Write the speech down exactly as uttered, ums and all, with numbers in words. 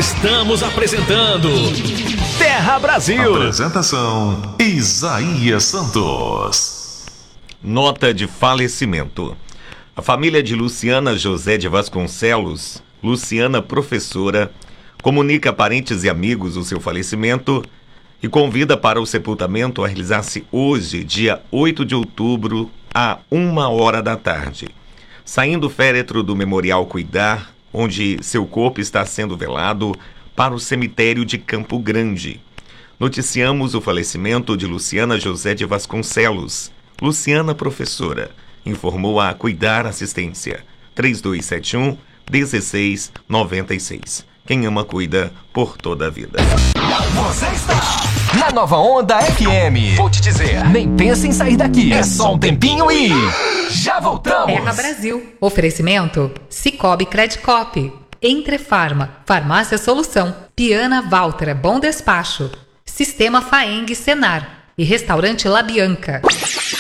Estamos apresentando Terra Brasil. Apresentação Isaías Santos. Nota de falecimento. A família de Luciana José de Vasconcelos, Luciana professora, comunica a parentes e amigos o seu falecimento e convida para o sepultamento a realizar-se hoje, dia oito de outubro, a uma hora da tarde. Saindo o féretro do Memorial Cuidar, onde seu corpo está sendo velado, para o cemitério de Campo Grande. Noticiamos o falecimento de Luciana José de Vasconcelos, Luciana professora, informou a Cuidar Assistência, três dois sete um, um seis nove seis. Quem ama, cuida por toda a vida. Você está na Nova Onda F M. Vou te dizer, nem pensa em sair daqui. É só um tempinho e já voltamos. Terra Brasil. Oferecimento Cicobi Credicop, Entrefarma, Farmácia Solução, Piana Valtra, Bom Despacho, Sistema Faeng Senar e Restaurante La Bianca.